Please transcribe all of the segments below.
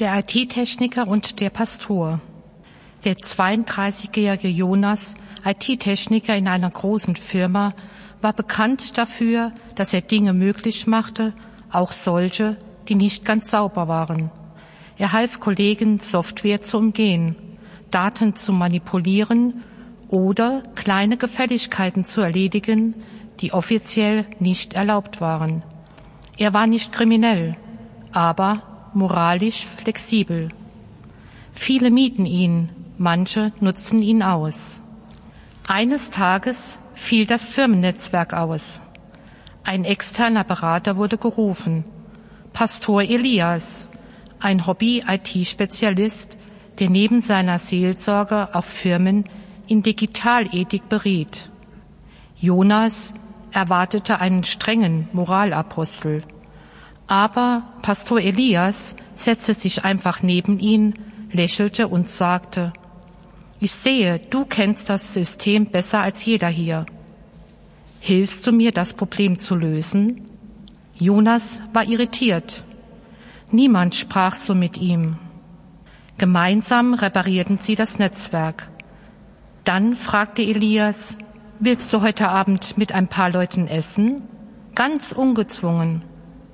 Der IT-Techniker und der Pastor. Der 32-jährige Jonas, IT-Techniker in einer großen Firma, war bekannt dafür, dass er Dinge möglich machte, auch solche, die nicht ganz sauber waren. Er half Kollegen, Software zu umgehen, Daten zu manipulieren oder kleine Gefälligkeiten zu erledigen, die offiziell nicht erlaubt waren. Er war nicht kriminell, aber moralisch flexibel. Viele mieden ihn, manche nutzen ihn aus. Eines Tages fiel das Firmennetzwerk aus. Ein externer Berater wurde gerufen. Pastor Elias, ein Hobby-IT-Spezialist, der neben seiner Seelsorge auch Firmen in Digitalethik beriet. Jonas erwartete einen strengen Moralapostel. Aber Pastor Elias setzte sich einfach neben ihn, lächelte und sagte: Ich sehe, du kennst das System besser als jeder hier. Hilfst du mir, das Problem zu lösen? Jonas war irritiert. Niemand sprach so mit ihm. Gemeinsam reparierten sie das Netzwerk. Dann fragte Elias: Willst du heute Abend mit ein paar Leuten essen? Ganz ungezwungen.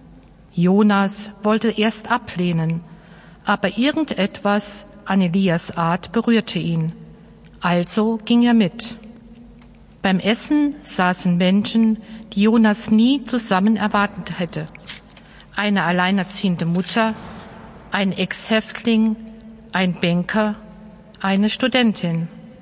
Jonas wollte erst ablehnen, aber irgendetwas an Elias' Art berührte ihn. Also ging er mit. Beim Essen saßen Menschen, die Jonas nie zusammen erwartet hätte. Eine alleinerziehende Mutter, ein Ex-Häftling, ein Banker, eine Studentin.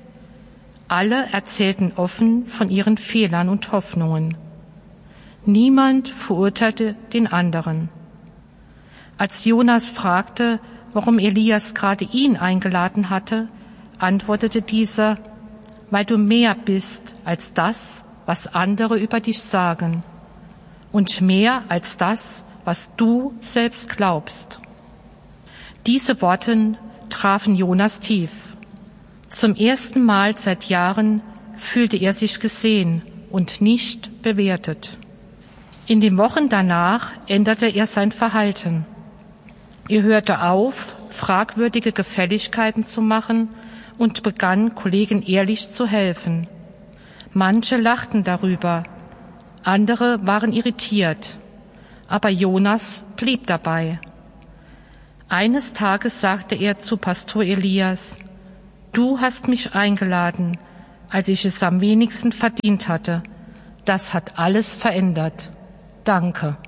Alle erzählten offen von ihren Fehlern und Hoffnungen. Niemand verurteilte den anderen. Als Jonas fragte, warum Elias gerade ihn eingeladen hatte, antwortete dieser: Weil du mehr bist als das, was andere über dich sagen, und mehr als das, was du selbst glaubst. Diese Worte trafen Jonas tief. Zum ersten Mal seit Jahren fühlte er sich gesehen und nicht bewertet. In den Wochen danach änderte er sein Verhalten. Er hörte auf, fragwürdige Gefälligkeiten zu machen und begann, Kollegen ehrlich zu helfen. Manche lachten darüber, andere waren irritiert, aber Jonas blieb dabei. Eines Tages sagte er zu Pastor Elias: Du hast mich eingeladen, als ich es am wenigsten verdient hatte. Das hat alles verändert. Danke.